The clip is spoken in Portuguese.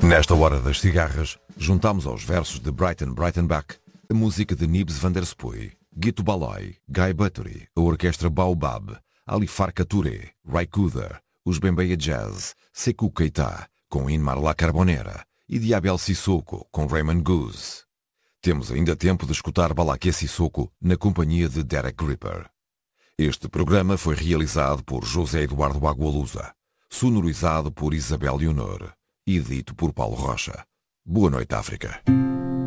Nesta hora das cigarras, juntamos aos versos de Brighton Breitenbach a música de Nibs van der Spuy, Guito Baloi, Guy Buttery, a orquestra Baobab, Ali Farka Touré, Ray Cooder, os Bembeya Jazz, Sekou Keita, com Inmar La Carbonera e Diabel Sissoko, com Raymond Goose. Temos ainda tempo de escutar Balaké Sissoko na companhia de Derek Gripper. Este programa foi realizado por José Eduardo Agualusa, sonorizado por Isabel Leonor e dito por Paulo Rocha. Boa noite, África.